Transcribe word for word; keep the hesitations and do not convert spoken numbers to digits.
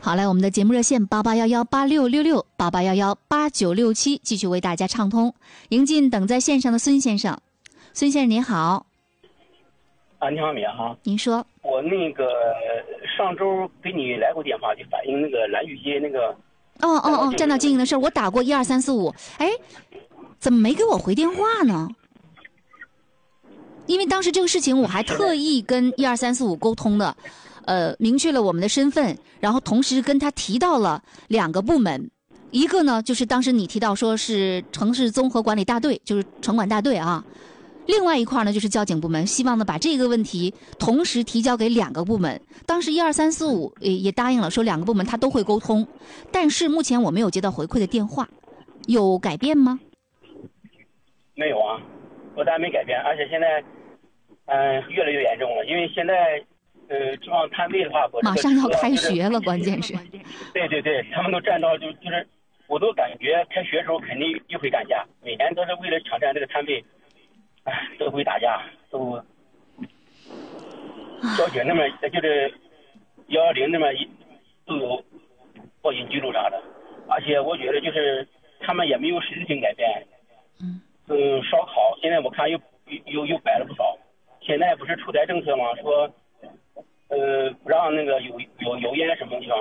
好嘞，我们的节目热线八八幺幺八六六六八八幺幺八九六七继续为大家畅通，迎进等在线上的孙先生。孙先生您好。 啊，你好，米哈。 您说。 我那个上周给你来过电话，就反映那个蓝玉街那个。 哦哦哦，占道经营的事儿，我打过一二三四五，哎，怎么没给我回电话呢？因为当时这个事情我还特意跟一二三四五沟通的，呃，明确了我们的身份，然后同时跟他提到了两个部门，一个呢就是当时你提到说是城市综合管理大队，就是城管大队啊，另外一块呢就是交警部门，希望呢把这个问题同时提交给两个部门。当时一二三四五也也答应了，说两个部门他都会沟通，但是目前我没有接到回馈的电话，有改变吗？ 没有啊，不但没改变，而且现在嗯、呃、越来越严重了，因为现在呃这帮摊位的话， 马上要开学了，关键是。 对对对，他们都占到就就是，我都感觉开学的时候肯定又会干架，每年都是为了抢占这个摊位，哎，都会打架，都交警那么就是幺幺零那么都有报警记录啥的，而且我觉得就是他们也没有实质性改变。 嗯。 嗯，烧烤现在我看又又又摆了不少，现在不是出台政策吗？说呃不让那个有有油烟什么地方。